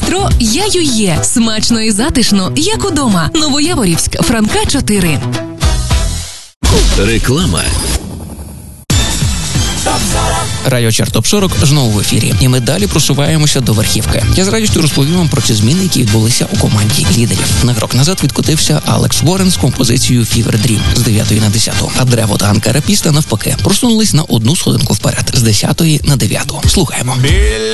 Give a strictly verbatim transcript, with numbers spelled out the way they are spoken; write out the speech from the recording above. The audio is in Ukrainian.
Бістро «Яює». Смачно і затишно, як удома. Новояворівськ, Франка, чотири. Реклама. Радіочарт Топ сорок знову в ефірі, і ми далі просуваємося до верхівки. Я з радістю розповім вам про ці зміни, які відбулися у команді лідерів. На крок назад відкотився Алекс Уоррен з композицією Fever Dream з дев'ятої на десяту, а Древо та Анка Рапіста навпаки просунулись на одну сходинку вперед з десятої на дев'яту. Слухаємо.